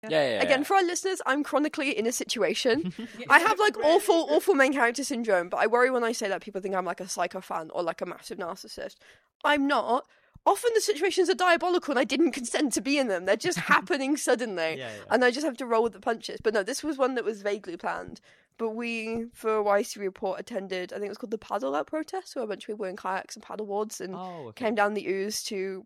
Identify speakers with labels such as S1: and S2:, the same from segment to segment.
S1: Yeah.
S2: Again, for our listeners, I'm chronically in a situation. I have like awful main character syndrome, but I worry when I say that people think I'm like a psycho fan or like a massive narcissist. I'm not. Often the situations are diabolical and I didn't consent to be in them. They're just happening suddenly. And I just have to roll with the punches. But no, this was one that was vaguely planned. But we, for YC Report, attended, I think it was called the Paddle Out Protest, where a bunch of people were in kayaks and paddleboards and came down the Ouse to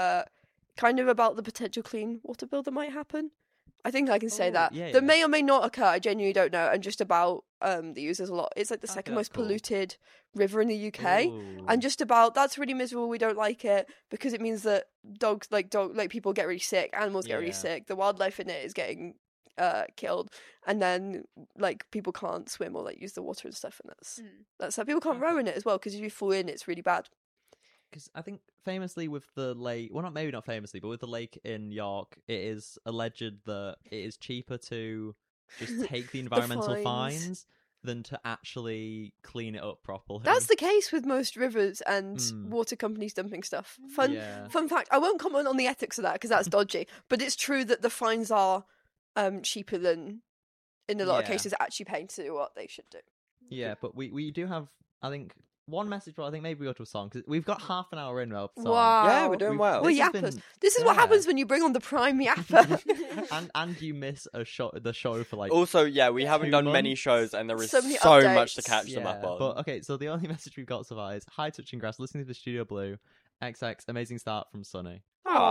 S2: kind of about the potential clean water bill that might happen. I think I can say that. That may or may not occur, I genuinely don't know, and just about the Ouse is a lot. It's like the second most polluted river in the UK.
S3: Ooh.
S2: And just about, that's really miserable, we don't like it, because it means that dogs, like people get really sick, animals get really sick, the wildlife in it is getting killed, and then like people can't swim or like use the water and stuff, and that's how people can't row in it as well, because if you fall in, it's really bad.
S3: Because I think famously with the lake, well, maybe not famously, but with the lake in York, it is alleged that it is cheaper to just take the environmental fines than to actually clean it up properly.
S2: That's the case with most rivers and water companies dumping stuff. Fun fact, I won't comment on the ethics of that because that's dodgy, but it's true that the fines are cheaper than, in a lot of cases, actually paying to do what they should do.
S3: Yeah, but we do have, I think, one message, but I think maybe we go to a song, because we've got half an hour in, Rob.
S2: Wow.
S1: Yeah, we're doing well.
S2: We're yappers. This is what happens when you bring on the prime yapper.
S3: and you miss the show for like...
S1: Also, we haven't done many shows, and there is
S2: so many
S1: so
S2: updates.
S1: much to catch them up on.
S3: But okay, so the only message we've got so far is, hi Touching Grass, listening to the Studio Blue, XX, amazing start from Sunny.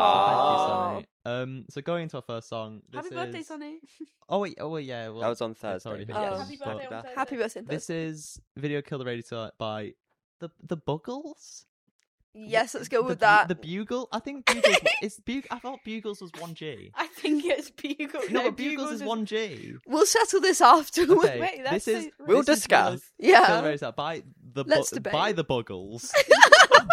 S1: Aww.
S3: Thank you, Sunny. So going into our first song, this
S4: Happy birthday, Sunny.
S3: Oh wait, yeah. Well,
S1: that was on Thursday.
S3: already
S1: But
S3: finished.
S1: yes.
S4: Happy birthday on Thursday.
S2: Happy birthday.
S3: This is Video Kill the Radio by the Buggles.
S2: Yes, let's go with that.
S3: The Bugle. I think Bugles I thought Bugles was 1G.
S4: I think it's Bugle.
S3: No, but Bugles is 1G.
S2: We'll settle this afterwards.
S3: Okay,
S4: Wait, that's
S3: this is
S4: so-
S1: We'll
S3: this is
S1: discuss.
S3: Video Kill the
S2: Yeah.
S3: Radio by the
S2: Let's debate.
S3: by the Buggles.